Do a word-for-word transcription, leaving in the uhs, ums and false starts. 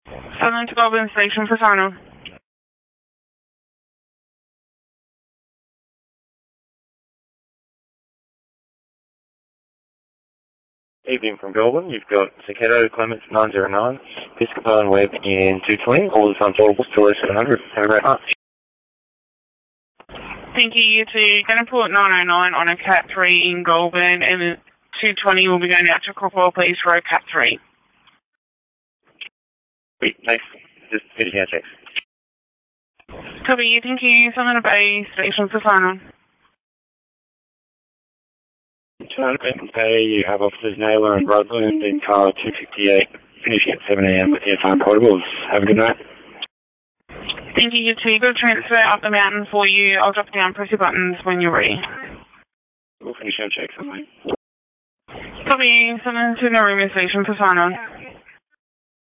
Southern to Goulburn Station for final. Evening from Goulburn. You've got Zaketo Clements nine zero nine, Piscopo and Webb in two twenty, all the time total Tourist seven hundred. Have a great night. Thank you, you two. Going to put nine oh nine on a Cat three in Goulburn, and two twenty will be going out to Crockwell Police Road, Cat three. Wait, thanks. Just finishing our checks. Copy you, thank you. Southern Bay Station for final. Turn Benton Bay, you have officers Naylor and Rutland in car two fifty-eight, finishing at seven a m with the airtime portables. Have a good night. Thank you, you two. Got a transfer up the mountain for you. I'll drop down, press your buttons when you're ready. We'll finish our checks, haven't we? Copy, Southern to Narooma Station for final.